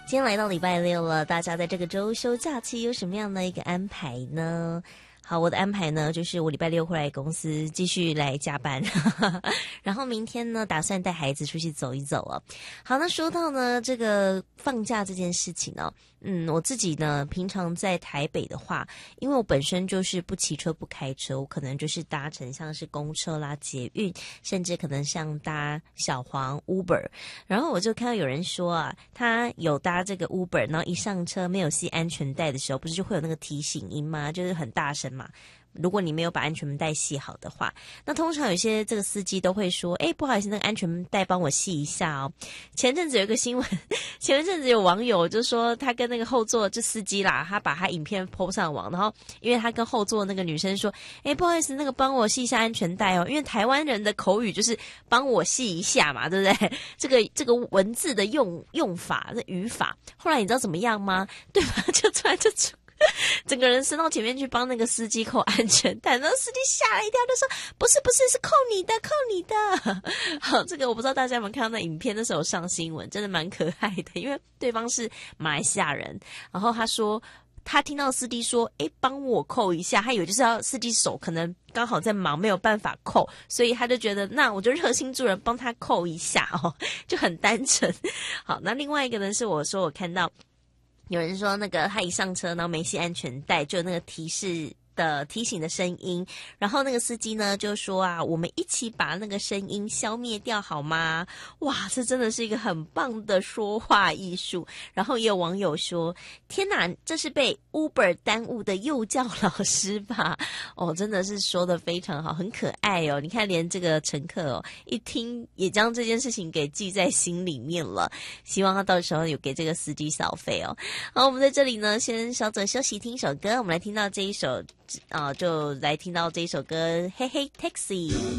今天来到礼拜六了，大家在这个周休假期有什么样的一个安排呢？好，我的安排呢，就是我礼拜六会来公司继续来加班，然后明天呢，打算带孩子出去走一走哦。好，那说到呢这个放假这件事情呢，我自己呢平常在台北的话，因为我本身就是不骑车不开车，我可能就是搭乘像是公车啦、捷运，甚至可能像搭小黄 Uber， 然后我就看到有人说啊，他有搭这个 Uber， 然后一上车没有系安全带的时候，不是就会有那个提醒音吗？就是很大声嘛。如果你没有把安全带系好的话，那通常有些这个司机都会说，不好意思，那个安全带帮我系一下哦。前阵子有一个新闻，前阵子有网友就说他跟那个后座这司机啦，他把他影片 po 上网，然后因为他跟后座那个女生说，不好意思，那个帮我系一下安全带哦，因为台湾人的口语就是帮我系一下嘛，对不对？这个文字的用法、这语法，后来你知道怎么样吗？对吧？就突然就整个人伸到前面去帮那个司机扣安全带，然后司机吓了一跳，就说不是，是扣你的。好，这个我不知道大家有没有看到那影片，那时候上新闻，真的蛮可爱的，因为对方是马来西亚人，然后他说他听到司机说帮我扣一下，他以为就是要司机手可能刚好在忙没有办法扣，所以他就觉得那我就热心助人帮他扣一下哦，就很单纯。好，那另外一个呢是我看到有人说那个他一上车然后没系安全带，就有那个提醒的声音，然后那个司机呢就说啊，我们一起把那个声音消灭掉好吗？哇，这真的是一个很棒的说话艺术。然后也有网友说，天哪，这是被 Uber 耽误的幼教老师吧？哦，真的是说得非常好，很可爱哦。你看连这个乘客一听也将这件事情给记在心里面了，希望他到时候有给这个司机小费哦。好，我们在这里呢先稍作休息，听一首歌，我们来听到这一首就来听到这一首歌，嘿嘿 Taxi。